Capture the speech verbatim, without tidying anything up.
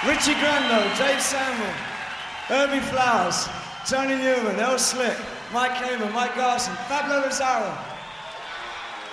Richie Grando, Dave Samuel, Herbie Flowers, Tony Newman, El Slick, Mike Hamer, Mike Garson, Pablo Rosario.